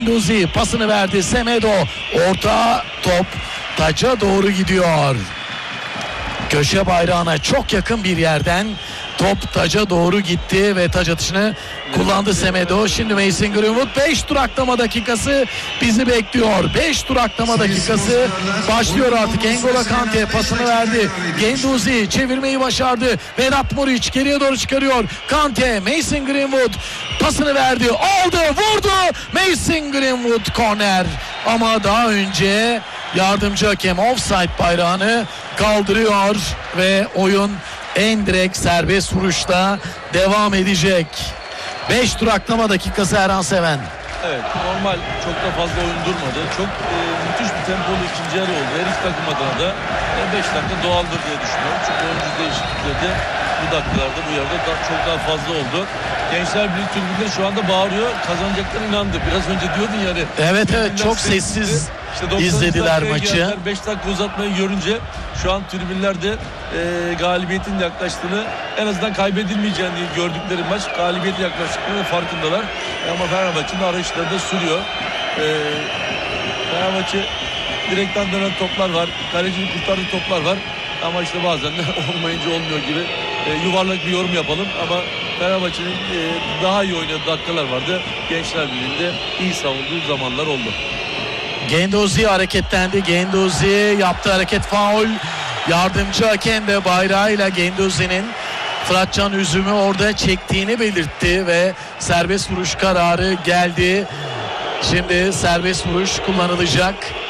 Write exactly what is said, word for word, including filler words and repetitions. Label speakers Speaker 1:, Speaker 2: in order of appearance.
Speaker 1: Duzi pasını verdi. Semedo orta top taca doğru gidiyor. Köşe bayrağına çok yakın bir yerden top taca doğru gitti ve taç atışını kullandı Semedo. Şimdi Mason Greenwood beş duraklama dakikası bizi bekliyor. beş duraklama dakikası başlıyor artık. N'Golo Kante pasını verdi. Guendouzi çevirmeyi başardı. Vedat Muriç geriye doğru çıkarıyor. Kante, Mason Greenwood pasını verdi. Aldı, vurdu. Mason Greenwood korner. Ama daha önce yardımcı hakem offside bayrağını kaldırıyor ve oyun en direkt serbest vuruşla devam edecek. beş duraklama dakikası Erhan Seven.
Speaker 2: Evet, normal çok da fazla oyun durmadı. Çok e, müthiş bir tempolu ikinci yarı oldu. Her iki takım adına da beş dakika doğaldır diye düşünüyorum. Çünkü oyuncu değişiklikleri de bu dakikalarda bu yarıda da, çok daha fazla oldu. Gençler Birliği tribünde şu anda bağırıyor. Kazanacaklarına inandı. Biraz önce diyordun yani.
Speaker 1: Evet evet çok sessiz işte izlediler maçı.
Speaker 2: beş dakika uzatmayı görünce şu an tribünlerde e, galibiyetin yaklaştığını, en azından kaybedilmeyeceğini gördükleri maç, galibiyetin yaklaştıklarını farkındalar. E, ama Fenerbahçe'nin arayışları da sürüyor. E, Fenerbahçe direkten dönen toplar var. Kalecinin kurtardığı toplar var. Ama işte bazen de olmayınca olmuyor gibi. E, yuvarlak bir yorum yapalım ama Fenerbahçe'nin e, daha iyi oynadığı dakikalar vardı. Gençler Birliği'nde iyi savunduğu zamanlar oldu.
Speaker 1: Guendouzi hareketlendi. Guendouzi yaptığı hareket faul. Yardımcı hakem de bayrağıyla Guendouzi'nin Fıratcan Üzüm'ü orada çektiğini belirtti ve serbest vuruş kararı geldi. Şimdi serbest vuruş kullanılacak.